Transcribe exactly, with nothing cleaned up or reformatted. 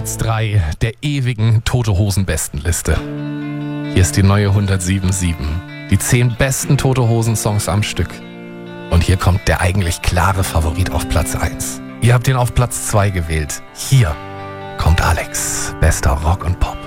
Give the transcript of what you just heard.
Platz drei der ewigen Tote Hosen Bestenliste. Hier ist die neue hundertsiebenundsiebzig. Die zehn besten Tote Hosen Songs am Stück. Und hier kommt der eigentlich klare Favorit auf Platz eins. Ihr habt ihn auf Platz zwei gewählt. Hier kommt Alex, bester Rock und Pop.